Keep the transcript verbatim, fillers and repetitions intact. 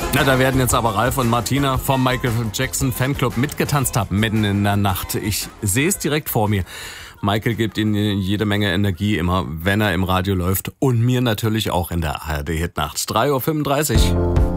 Na, da werden jetzt aber Ralf und Martina vom Michael Jackson Fanclub mitgetanzt haben, mitten in der Nacht. Ich sehe es direkt vor mir. Michael gibt ihnen jede Menge Energie immer, wenn er im Radio läuft. Und mir natürlich auch in der A R D-Hitnacht. drei Uhr fünfunddreißig.